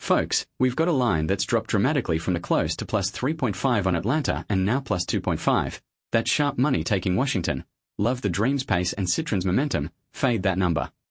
Folks, we've got a line that's dropped dramatically from the close to plus 3.5 on Atlanta and now plus 2.5. That's sharp money taking Washington. Love the Dreams pace and Citron's momentum. Fade that number.